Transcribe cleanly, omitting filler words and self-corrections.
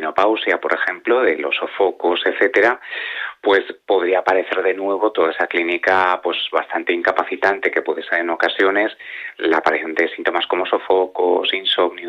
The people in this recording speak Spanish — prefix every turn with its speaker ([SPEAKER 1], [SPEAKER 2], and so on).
[SPEAKER 1] menopausia, por ejemplo, de los sofocos, etcétera, pues podría aparecer de nuevo toda esa clínica pues bastante incapacitante que puede ser en ocasiones la aparición de síntomas como sofocos, insomnio,